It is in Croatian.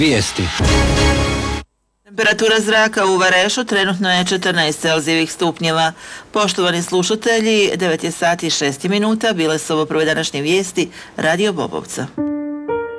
Vijesti. Temperatura zraka u Varešu trenutno je 14 Celzijevih stupnjeva. Poštovani slušatelji, 9 je sati i 6 minuta, bile su ovo prve današnje vijesti Radio Bobovca.